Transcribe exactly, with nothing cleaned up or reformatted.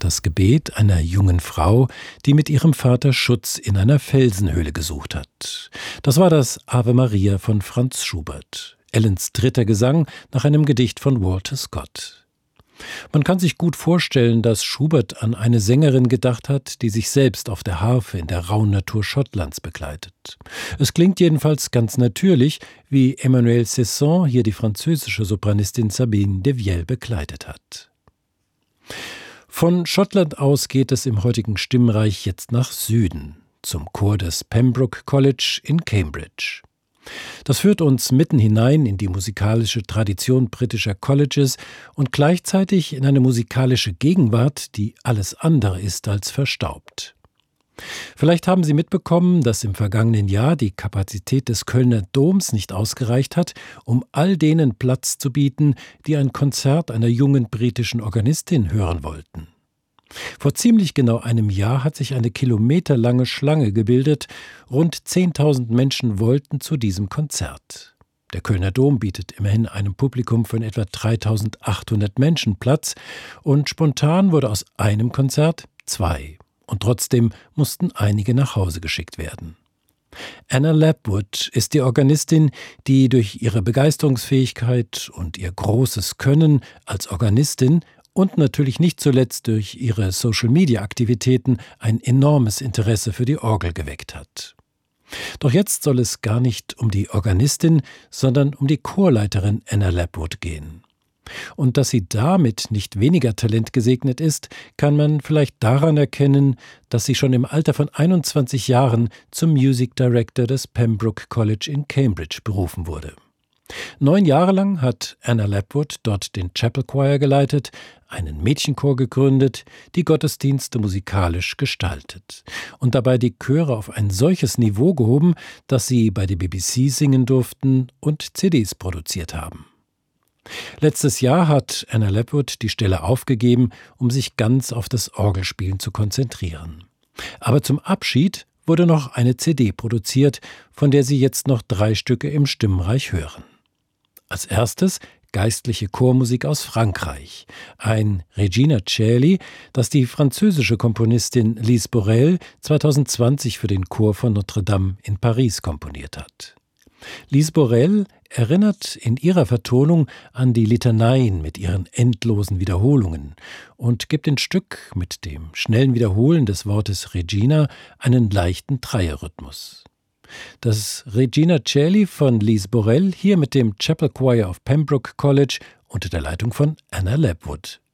das Gebet einer jungen Frau, die mit ihrem Vater Schutz in einer Felsenhöhle gesucht hat. Das war das Ave Maria von Franz Schubert, Ellens dritter Gesang nach einem Gedicht von Walter Scott. Man kann sich gut vorstellen, dass Schubert an eine Sängerin gedacht hat, die sich selbst auf der Harfe in der rauen Natur Schottlands begleitet. Es klingt jedenfalls ganz natürlich, wie Emmanuelle Cesson hier die französische Sopranistin Sabine de Viel begleitet hat. Von Schottland aus geht es im heutigen Stimmreich jetzt nach Süden, zum Chor des Pembroke College in Cambridge. Das führt uns mitten hinein in die musikalische Tradition britischer Colleges und gleichzeitig in eine musikalische Gegenwart, die alles andere ist als verstaubt. Vielleicht haben Sie mitbekommen, dass im vergangenen Jahr die Kapazität des Kölner Doms nicht ausgereicht hat, um all denen Platz zu bieten, die ein Konzert einer jungen britischen Organistin hören wollten. Vor ziemlich genau einem Jahr hat sich eine kilometerlange Schlange gebildet. Rund zehntausend Menschen wollten zu diesem Konzert. Der Kölner Dom bietet immerhin einem Publikum von etwa dreitausendachthundert Menschen Platz und spontan wurde aus einem Konzert zwei. Und trotzdem mussten einige nach Hause geschickt werden. Anna Lapwood ist die Organistin, die durch ihre Begeisterungsfähigkeit und ihr großes Können als Organistin und natürlich nicht zuletzt durch ihre Social-Media-Aktivitäten ein enormes Interesse für die Orgel geweckt hat. Doch jetzt soll es gar nicht um die Organistin, sondern um die Chorleiterin Anna Lapwood gehen. Und dass sie damit nicht weniger Talent gesegnet ist, kann man vielleicht daran erkennen, dass sie schon im Alter von einundzwanzig Jahren zum Music Director des Pembroke College in Cambridge berufen wurde. Neun Jahre lang hat Anna Lapwood dort den Chapel Choir geleitet, einen Mädchenchor gegründet, die Gottesdienste musikalisch gestaltet und dabei die Chöre auf ein solches Niveau gehoben, dass sie bei der B B C singen durften und C Ds produziert haben. Letztes Jahr hat Anna Lapwood die Stelle aufgegeben, um sich ganz auf das Orgelspielen zu konzentrieren. Aber zum Abschied wurde noch eine C D produziert, von der Sie jetzt noch drei Stücke im Stimmreich hören. Als erstes geistliche Chormusik aus Frankreich, ein Regina Coeli, das die französische Komponistin Lise Borel zweitausendzwanzig für den Chor von Notre-Dame in Paris komponiert hat. Lise Borel erinnert in ihrer Vertonung an die Litaneien mit ihren endlosen Wiederholungen und gibt dem Stück mit dem schnellen Wiederholen des Wortes Regina einen leichten Dreierrhythmus. Das Regina Coeli von Lise Borel hier mit dem Chapel Choir of Pembroke College unter der Leitung von Anna Lapwood.